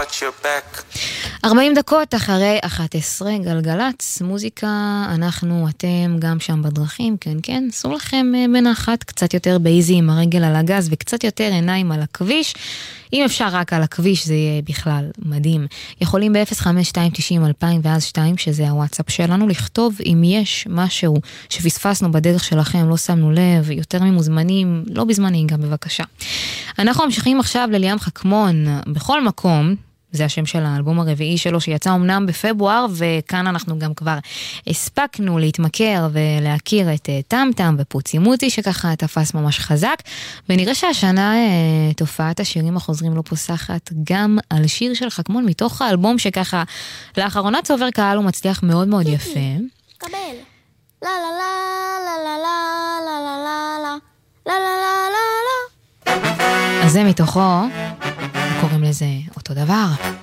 watch your back. 40 דקות אחרי 11 גלגלץ, מוזיקה, אנחנו, אתם, גם שם בדרכים, כן, כן, אסור לכם בין האחת, קצת יותר בייזי עם הרגל על הגז, וקצת יותר עיניים על הכביש, אם אפשר רק על הכביש, זה יהיה בכלל מדהים. יכולים ב-05-290-2002, שזה הוואטסאפ שלנו, לכתוב אם יש משהו שפספסנו בדרך שלכם, לא שמנו לב, יותר ממוזמנים, לא בזמנים גם בבקשה. אנחנו ממשיכים עכשיו לליאם חכמון, בכל מקום, זה השם של האלבום הרביעי שלו שיצא אמנם בפברואר, וכאן אנחנו גם כבר הספקנו להתמכר ולהכיר את טם-טם ופוצימוטי שככה תפס ממש חזק, ונראה שהשנה תופעת השירים החוזרים לא פוסחת גם על שיר של חכמון מתוך האלבום שככה לאחרונה צובר קהל ומצליח מאוד מאוד יפה. קבל. לה לה לה לה לה לה לה לה לה לה לה לה לה. אז זה מתוכו, קוראים לזה אותו דבר.